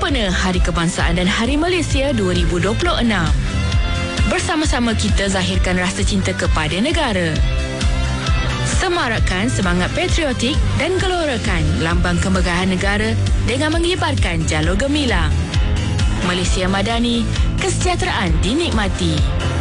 sempena Hari Kebangsaan dan Hari Malaysia 2026. Bersama-sama kita zahirkan rasa cinta kepada negara. Semarakkan semangat patriotik dan gelorakan lambang kemegahan negara dengan mengibarkan jalur gemilang. Malaysia Madani, kesejahteraan dinikmati.